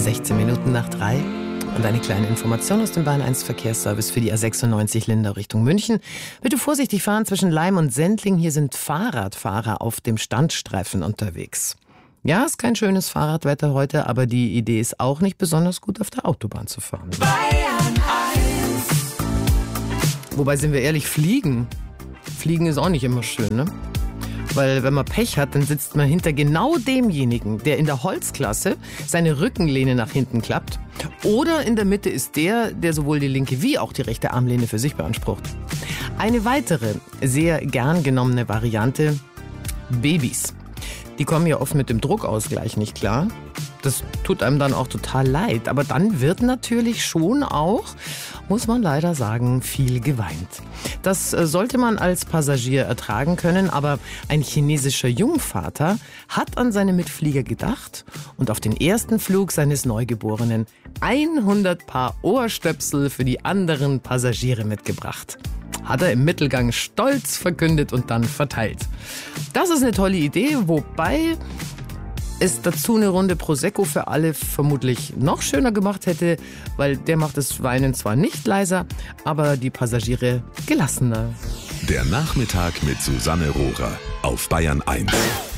16 Minuten nach 3. Und eine kleine Information aus dem Bahn 1 Verkehrsservice für die A96 Lindau Richtung München. Bitte vorsichtig fahren zwischen Laim und Sendling. Hier sind Fahrradfahrer auf dem Standstreifen unterwegs. Ja, ist kein schönes Fahrradwetter heute, aber die Idee ist auch nicht besonders gut, auf der Autobahn zu fahren. Wobei, sind wir ehrlich, Fliegen ist auch nicht immer schön, ne? Weil wenn man Pech hat, dann sitzt man hinter genau demjenigen, der in der Holzklasse seine Rückenlehne nach hinten klappt. Oder in der Mitte ist der sowohl die linke wie auch die rechte Armlehne für sich beansprucht. Eine weitere, sehr gern genommene Variante, Babys. Die kommen ja oft mit dem Druckausgleich nicht klar. Das tut einem dann auch total leid. Aber dann wird natürlich schon auch, muss man leider sagen, viel geweint. Das sollte man als Passagier ertragen können, aber ein chinesischer Jungvater hat an seine Mitflieger gedacht und auf den ersten Flug seines Neugeborenen 100 Paar Ohrstöpsel für die anderen Passagiere mitgebracht. Hat er im Mittelgang stolz verkündet und dann verteilt. Das ist eine tolle Idee, wobei es dazu eine Runde Prosecco für alle vermutlich noch schöner gemacht hätte, weil der macht das Weinen zwar nicht leiser, aber die Passagiere gelassener. Der Nachmittag mit Susanne Rohrer auf Bayern 1.